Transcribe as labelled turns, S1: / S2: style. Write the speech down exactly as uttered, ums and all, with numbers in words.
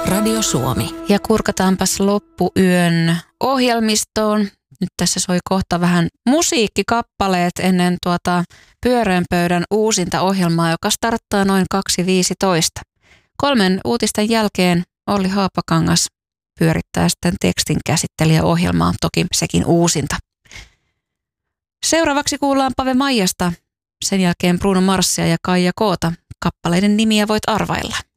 S1: Radio Suomi.
S2: Ja kurkataanpas loppuyön ohjelmistoon. Nyt tässä soi kohta vähän musiikkikappaleet ennen tuota Pyöreän pöydän uusinta ohjelmaa, joka starttaa noin kaksi viisitoista. Kolmen uutisten jälkeen Olli Haapakangas pyörittää sitten tekstin käsittelijäohjelmaa, toki sekin uusinta. Seuraavaksi kuullaan Pave Maijasta, sen jälkeen Bruno Marsia ja Kaija Koota. Kappaleiden nimiä voit arvailla.